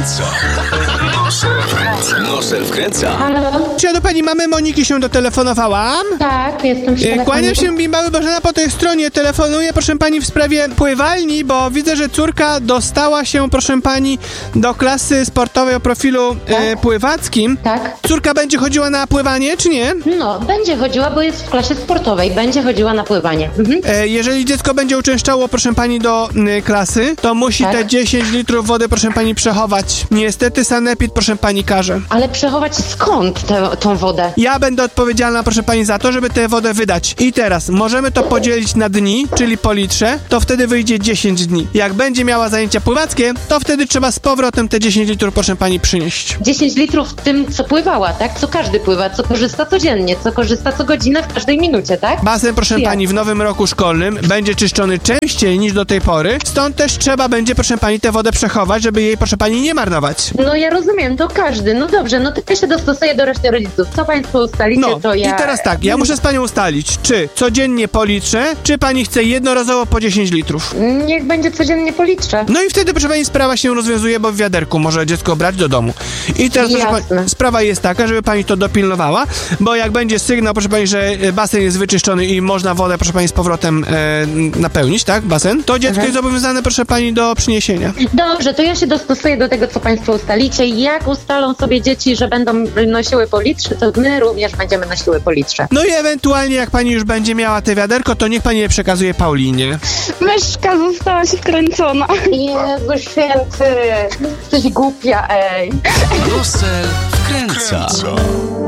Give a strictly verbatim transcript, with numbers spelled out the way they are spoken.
wkręca. Nosel wkręca. Nosel wkręca. Halo? Czy ja do pani mamy Moniki się dotelefonowałam? Tak, jestem przy E, telefonie. Kłaniam się, Bimbały Bożena, po tej stronie. Telefonuję, proszę pani, w sprawie pływalni, bo widzę, że córka dostała się, proszę pani, do klasy sportowej o profilu e, pływackim. Tak. Córka będzie chodziła na pływanie, czy nie? No, będzie chodziła, bo jest w klasie sportowej. Będzie chodziła na pływanie. Mhm. E, jeżeli dziecko będzie uczęszczało, proszę pani, do y, klasy, to musi Tak. te dziesięć litrów wody, proszę pani, przechować. Niestety sanepid, proszę pani, każe. Ale przechować skąd tę, tą wodę? Ja będę odpowiedzialna, proszę pani, za to, żeby tę wodę wydać. I teraz możemy to podzielić na dni, czyli po litrze, to wtedy wyjdzie dziesięć dni. Jak będzie miała zajęcia pływackie, to wtedy trzeba z powrotem te dziesięć litrów, proszę pani, przynieść. dziesięć litrów w tym, co pływała, tak? Co każdy pływa, co korzysta codziennie, co korzysta co godzinę w każdej minucie, tak? Basen, proszę Ja. pani, w nowym roku szkolnym będzie czyszczony częściej niż do tej pory, stąd też trzeba będzie, proszę pani, tę wodę przechować, żeby jej, proszę pani, nie marnować. No ja rozumiem, to każdy. No dobrze, no to ja się dostosuję do reszty rodziców. Co państwo ustalicie, No, to ja... i teraz tak, ja muszę z panią ustalić, czy codziennie po litrze, czy pani chce jednorazowo po dziesięć litrów. Niech będzie codziennie po litrze. No i wtedy, proszę pani, sprawa się rozwiązuje, bo w wiaderku może dziecko brać do domu. I teraz, proszę Jasne. pani, sprawa jest taka, żeby pani to dopilnowała, bo jak będzie sygnał, proszę pani, że e, basen jest wyczyszczony i można wodę, proszę pani, z powrotem e, napełnić, tak, basen, to dziecko Mhm. jest zobowiązane, proszę pani, do przyniesienia. Dobrze, to ja się dostosuję do tego, co państwo ustalicie. Jak ustalą sobie dzieci, że będą nosiły po litrze, to my również będziemy nosiły po litrze. No i ewentualnie, jak pani już będzie miała te wiaderko, to niech pani je przekazuje Paulinie. Myszka zostałaś wkręcona. Jezu święty, jesteś głupia, ej. Nosel wkręca.